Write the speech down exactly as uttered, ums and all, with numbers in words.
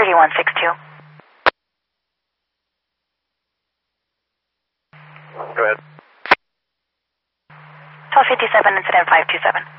thirty-one sixty-two. Go ahead. twelve fifty-seven, incident five two seven.